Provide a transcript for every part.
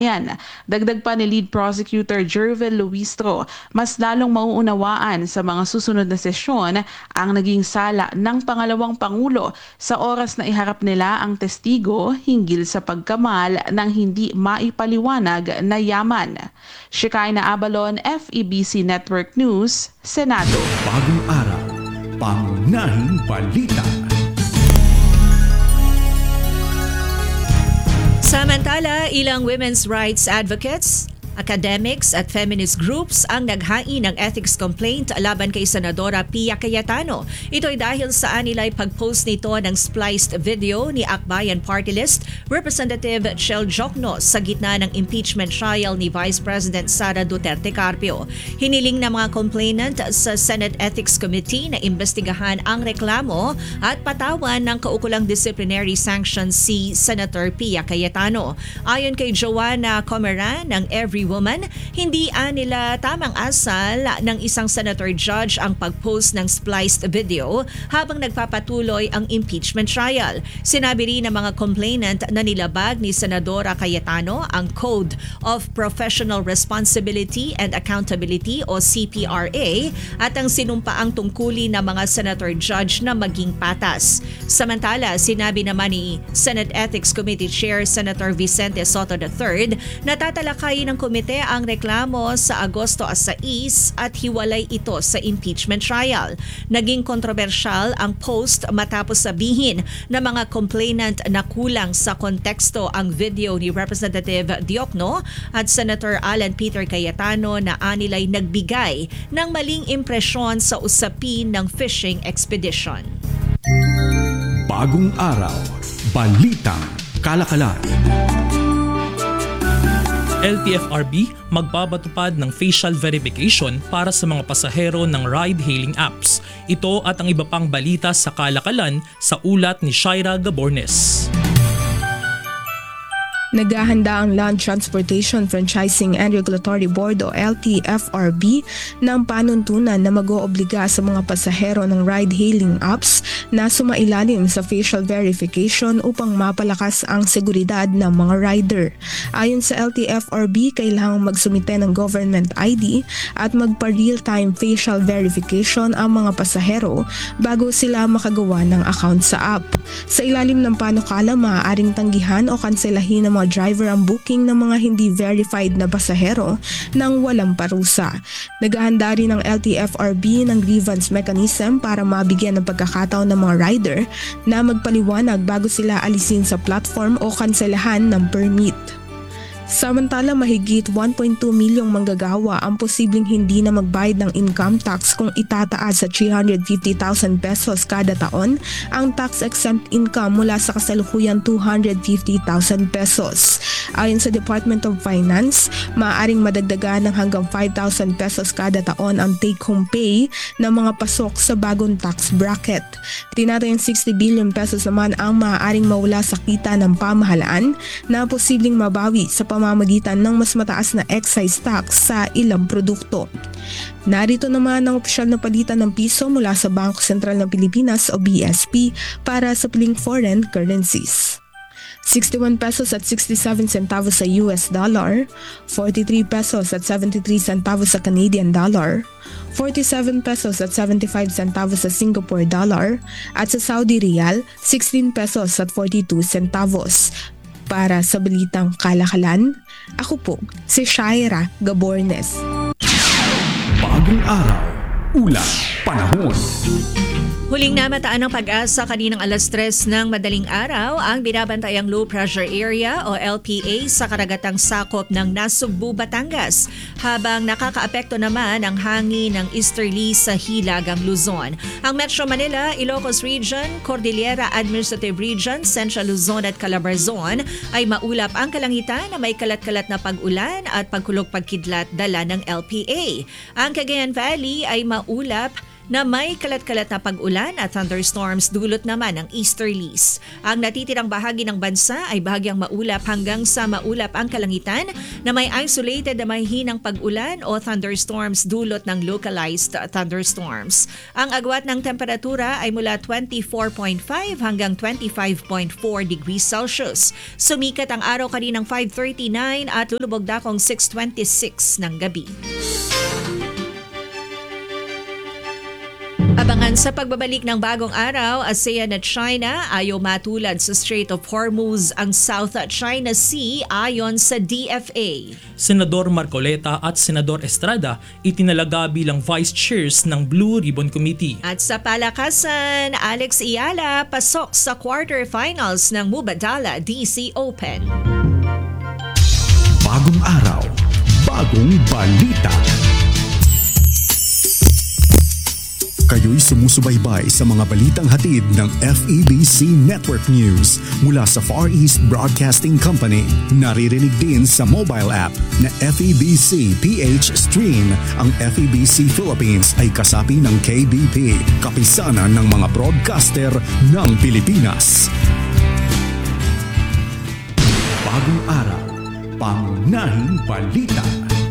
Yan, dagdag pa ni Lead Prosecutor Jervil Luistro, mas lalong mauunawaan sa mga susunod na sesyon ang naging sala ng pangalawang Pangulo sa oras na iharap nila ang testigo hinggil sa pagkamal ng hindi maipaliwanag na yaman. Shekinah Abalon, FEBC Network News, Senado. Bagong araw, pangunahing balita. Samantala, ilang women's rights advocates, academics at feminist groups ang naghain ng ethics complaint laban kay Senadora Pia Cayetano. Ito ay dahil sa anilay pag-post nito ng spliced video ni Akbayan Party List Representative Chel Jokno sa gitna ng impeachment trial ni Vice President Sara Duterte Carpio. Hiniling ng mga complainant sa Senate Ethics Committee na imbestigahan ang reklamo at patawan ng kaukulang disciplinary sanctions si Senator Pia Cayetano. Ayon kay Joanna Comeran ng Every Woman, hindi nila tamang asal ng isang senator judge ang pag-post ng spliced video habang nagpapatuloy ang impeachment trial. Sinabi rin ng mga complainant na nilabag ni Senadora Cayetano ang Code of Professional Responsibility and Accountability o CPRA at ang sinumpaang tungkulin ng mga senator judge na maging patas. Samantala, sinabi naman ni Senate Ethics Committee Chair Senator Vicente Soto III na tatalakayin ng komite ang reklamo sa Agosto 6 at hiwalay ito sa impeachment trial. Naging kontrobersyal ang post matapos sabihin ng mga complainant na kulang sa konteksto ang video ni Representative Diokno at Senator Alan Peter Cayetano na anilay nagbigay ng maling impresyon sa usapin ng fishing expedition. Bagong araw, balitang kalakalan. LTFRB magbabatupad ng facial verification para sa mga pasahero ng ride-hailing apps. Ito at ang iba pang balita sa kalakalan sa ulat ni Shaira Gabornes. Naghahanda ang Land Transportation Franchising and Regulatory Board o LTFRB ng panuntunan na mag-oobliga sa mga pasahero ng ride-hailing apps na sumailalim sa facial verification upang mapalakas ang seguridad ng mga rider. Ayon sa LTFRB, kailangang magsumite ng government ID at magpa-real-time facial verification ang mga pasahero bago sila makagawa ng account sa app. Sa ilalim ng panukala, maaaring tanggihan o kanselahin ng mga driver ang booking ng mga hindi verified na pasahero nang walang parusa. Naghahanda rin ng LTFRB ng grievance mechanism para mabigyan ng pagkakataon ng mga rider na magpaliwanag bago sila alisin sa platform o kanselahan ng permit. Samantala, mahigit 1.2 milyong manggagawa ang posibleng hindi na magbayad ng income tax kung itataas sa 350,000 pesos kada taon ang tax-exempt income mula sa kasalukuyang 250,000 pesos. Ayon sa Department of Finance, maaaring madagdagan ng hanggang 5,000 pesos kada taon ang take-home pay ng mga pasok sa bagong tax bracket. Tinatayang 60 billion pesos naman ang maaaring mawala sa kita ng pamahalaan na posibleng mabawi sa pamamagitan ng mas mataas na excise tax sa ilang produkto. Narito naman ang opisyal na palitan ng piso mula sa Bangko Sentral ng Pilipinas o BSP para sa piling foreign currencies. 61 pesos at 67 centavos sa US dollar, 43 pesos at 73 centavos sa Canadian dollar, 47 pesos at 75 centavos sa Singapore dollar, at sa Saudi Riyal, 16 pesos at 42 centavos. Para sa Balitang Kalakalan, ako po si Shaira Gabornes. Bagong araw, ulat panahon. Huling namataan ng Pag-asa kaninang alas 3 ng madaling araw ang binabantayang low pressure area o LPA sa karagatang sakop ng Nasugbu, Batangas, habang nakakaapekto naman ang hangin ng easterly sa Hilagang Luzon. Ang Metro Manila, Ilocos Region, Cordillera Administrative Region, Central Luzon at Calabarzon ay maulap ang kalangitan na may kalat-kalat na pag-ulan at pagkulog-pagkidlat dala ng LPA. Ang Cagayan Valley ay maulap na may kalat-kalat na pag-ulan at thunderstorms dulot naman ng easterlies. Ang natitirang bahagi ng bansa ay bahagyang maulap hanggang sa maulap ang kalangitan na may isolated na mahihinang pag-ulan o thunderstorms dulot ng localized thunderstorms. Ang agwat ng temperatura ay mula 24.5 hanggang 25.4 degrees Celsius. Sumikat ang araw kaninang 5:39 at lulubog dakong 6:26 ng gabi. Abangan sa pagbabalik ng bagong araw, ASEAN at China ayaw matulad sa Strait of Hormuz ang South China Sea ayon sa DFA. Senador Marcoleta at Senador Estrada itinalaga bilang vice chairs ng Blue Ribbon Committee. At sa palakasan, Alex Iala pasok sa quarterfinals ng Mubadala DC Open. Bagong araw, bagong balita. Kayo'y sumusubaybay sa mga balitang hatid ng FEBC Network News mula sa Far East Broadcasting Company. Naririnig din sa mobile app na FEBC PH Stream. Ang FEBC Philippines ay kasapi ng KBP, kapisanan ng mga broadcaster ng Pilipinas. Bagong araw, pangunahing balita.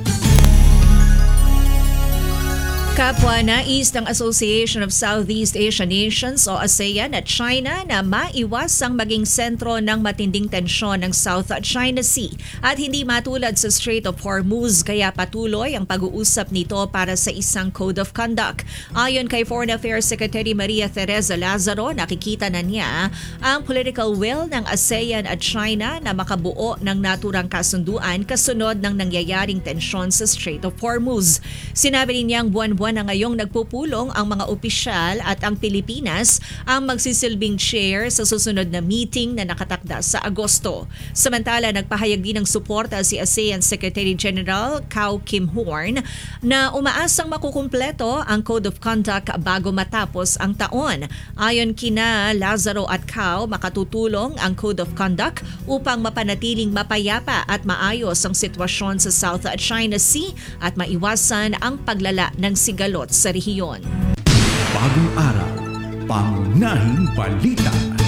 Kapwa nais ng Association of Southeast Asian Nations o ASEAN at China na maiwasang maging sentro ng matinding tensyon ng South China Sea at hindi matulad sa Strait of Hormuz, kaya patuloy ang pag-uusap nito para sa isang Code of Conduct. Ayon kay Foreign Affairs Secretary Maria Teresa Lazaro, nakikita na niya ang political will ng ASEAN at China na makabuo ng naturang kasunduan kasunod ng nangyayaring tensyon sa Strait of Hormuz. Sinabi niyang buwan-buwan na ngayong nagpupulong ang mga opisyal at ang Pilipinas ang magsisilbing chair sa susunod na meeting na nakatakda sa Agosto. Samantala, nagpahayag din ng suporta si ASEAN Secretary General Kao Kim Horn na umaasang makukumpleto ang Code of Conduct bago matapos ang taon. Ayon kina Lazaro at Kao, makatutulong ang Code of Conduct upang mapanatiling mapayapa at maayos ang sitwasyon sa South China Sea at maiwasan ang paglala ng sigalot sa rehiyon. Bagong araw, pangunahing balita.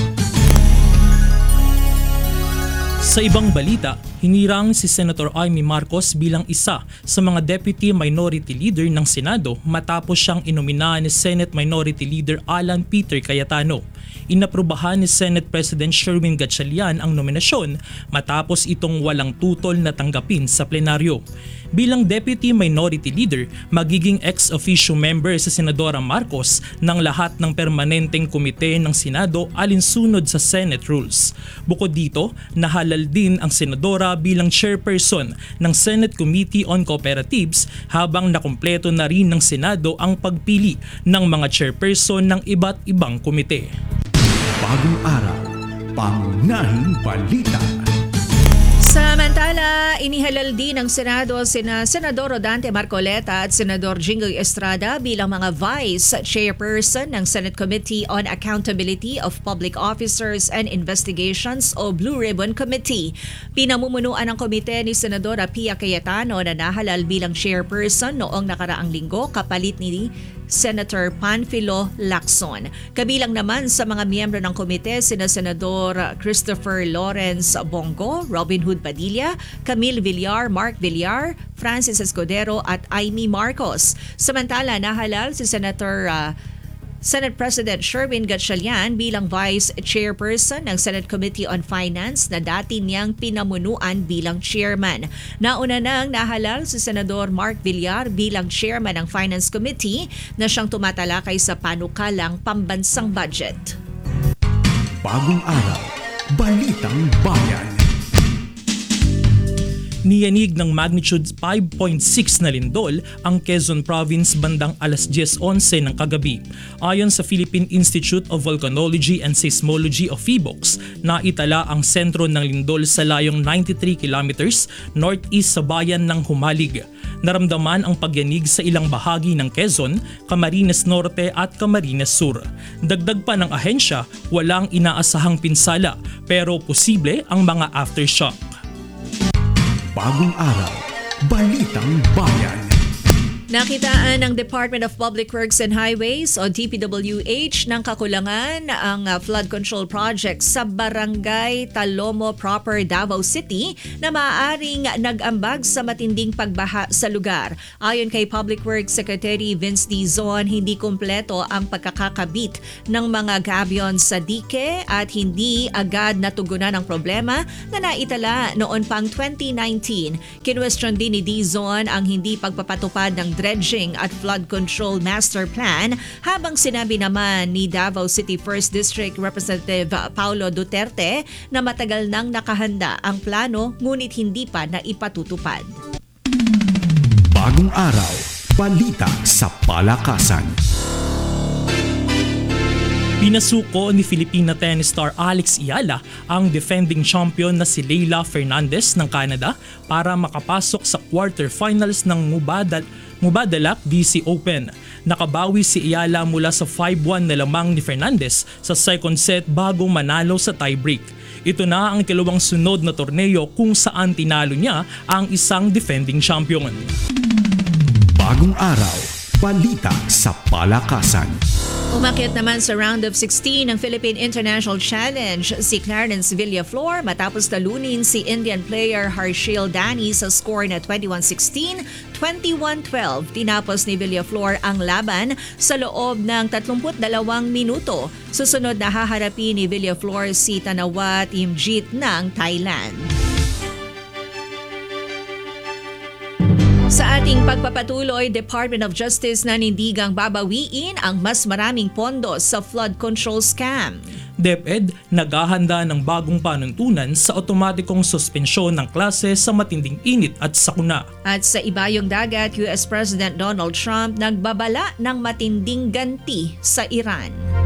Sa ibang balita, hinirang si Senator Amy Marcos bilang isa sa mga Deputy Minority Leader ng Senado matapos siyang inomina ni Senate Minority Leader Alan Peter Cayetano. Inaprubahan ni Senate President Sherwin Gatchalian ang nominasyon matapos itong walang tutol na tanggapin sa plenaryo. Bilang Deputy Minority Leader, magiging ex-officio member sa Senadora Marcos ng lahat ng permanenteng komite ng Senado alinsunod sa Senate rules. Bukod dito, nahalal din ang Senadora bilang chairperson ng Senate Committee on Cooperatives habang nakumpleto na rin ng Senado ang pagpili ng mga chairperson ng iba't ibang komite. Bagong araw, pangunahing balita. Samantala, inihalal din ng Senado sina Senador Rodante Marcoleta at Senador Jingoy Estrada bilang mga Vice Chairperson ng Senate Committee on Accountability of Public Officers and Investigations o Blue Ribbon Committee. Pinamumunuan ng komite ni Senadora Pia Cayetano na nahalal bilang Chairperson noong nakaraang linggo kapalit ni Senator Panfilo Lacson. Kabilang naman sa mga miyembro ng komite sina Senador Christopher Lawrence Bongo, Robin Hood Padilla, Camille Villar, Mark Villar, Francis Escudero at Amy Marcos. Samantala, nahalal si Senate President Sherwin Gatchalian bilang Vice Chairperson ng Senate Committee on Finance na dati niyang pinamunuan bilang Chairman. Nauna nang nahalal si Senador Mark Villar bilang Chairman ng Finance Committee na siyang tumatalakay sa panukalang pambansang budget. Bagong araw, balitang bayan. Niyanig ng magnitude 5.6 na lindol ang Quezon Province bandang alas 10:11 ng kagabi. Ayon sa Philippine Institute of Volcanology and Seismology o PHIVOLCS, naitala ang sentro ng lindol sa layong 93 kilometers northeast sa bayan ng Humalig. Naramdaman ang pagyanig sa ilang bahagi ng Quezon, Camarines Norte at Camarines Sur. Dagdag pa ng ahensya, walang inaasahang pinsala pero posible ang mga aftershock. Bagong araw, balitang bayan. Nakitaan ng Department of Public Works and Highways o DPWH ng kakulangan ang flood control project sa Barangay Talomo proper, Davao City na maaaring nag-ambag sa matinding pagbaha sa lugar. Ayon kay Public Works Secretary Vince Dizon, hindi kumpleto ang pagkakakabit ng mga gabion sa dike at hindi agad natugunan ang problema na naitala noon pang 2019. Kinwestiyon din ni Dizon ang hindi pagpapatupad ng dredging at flood control master plan, habang sinabi naman ni Davao City 1st District Representative Paulo Duterte na matagal nang nakahanda ang plano ngunit hindi pa naipatutupad. Bagong araw, balita sa palakasan. Pinasuko ni Filipina tennis star Alex Iyala ang defending champion na si Leylah Fernandez ng Canada para makapasok sa quarterfinals ng Mubadalak DC Open. Nakabawi si Iyala mula sa 5-1 na lamang ni Fernandez sa second set bago manalo sa tiebreak. Ito na ang ikalawang sunod na torneo kung saan tinalo niya ang isang defending champion. Bagong araw, balita sa palakasan. Umakyat naman sa round of 16 ng Philippine International Challenge si Clarence Villaflor matapos talunin si Indian player Harshil Dani sa score na 21-16, 21-12. Tinapos ni Villaflor ang laban sa loob ng 32 minuto. Susunod na haharapin ni Villaflor si Thanawat Imjit ng Thailand. Sa ating pagpapatuloy, Department of Justice nanindigang babawiin ang mas maraming pondo sa flood control scam. DepEd naghahanda ng bagong panuntunan sa otomatikong suspensyon ng klase sa matinding init at sakuna. At sa ibayong dagat, US President Donald Trump nagbabala ng matinding ganti sa Iran.